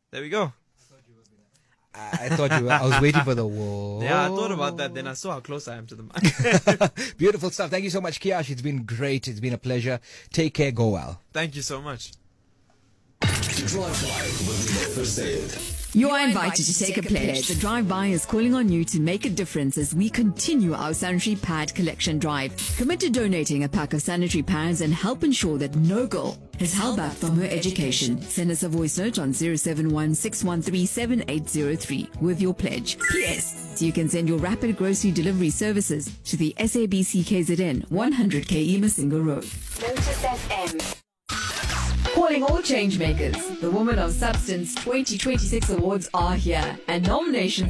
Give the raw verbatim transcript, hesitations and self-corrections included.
There we go. I, I thought you were, I was waiting for the whoa. Yeah, I thought about that. Then I saw how close I am to the mic. Beautiful stuff. Thank you so much, Kiash. It's been great. It's been a pleasure. Take care. Go well. Thank you so much. You are invited to take a pledge. The drive-by is calling on you to make a difference as we continue our sanitary pad collection drive. Commit to donating a pack of sanitary pads and help ensure that no girl is held back from her education. Send us a voice note on zero seven one six one three seven eight zero three with your pledge. P S. You can send your rapid grocery delivery services to the S A B C K Z N one hundred K E Masinga Road. Lotus F M. Calling all changemakers. The Woman of Substance twenty twenty-six awards are here, and nominations